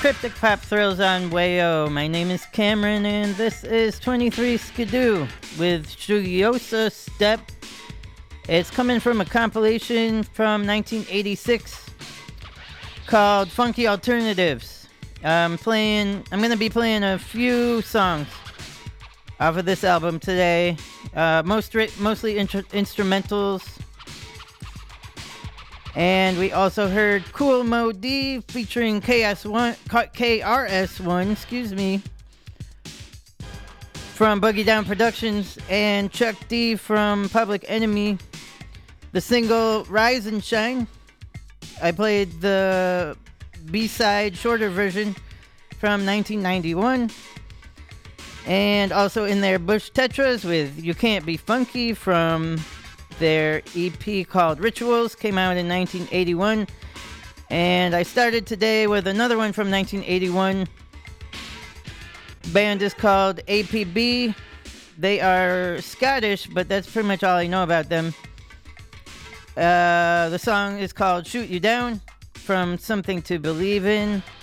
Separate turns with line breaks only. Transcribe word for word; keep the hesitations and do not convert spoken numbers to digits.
Cryptic Pop Thrills on Wayo. My name is Cameron, and this is twenty-three Skidoo with Shugiosa Step. It's coming from a compilation from nineteen eighty-six called Funky Alternatives. I'm playing. I'm gonna be playing a few songs off of this album today. Uh, most mostly intr- instrumentals. And we also heard Cool Mo D featuring K S one, K R S One, excuse me, from Boogie Down Productions, and Chuck D from Public Enemy. The single Rise and Shine. I played the B-side shorter version from nineteen ninety-one. And also in there, Bush Tetras with You Can't Be Funky from their E P called Rituals, came out in nineteen eighty-one. And I started today with another one from nineteen eighty-one. Band is called A P B. They are Scottish, but that's pretty much all I know about them. Uh, the song is called Shoot You Down from Something to Believe In.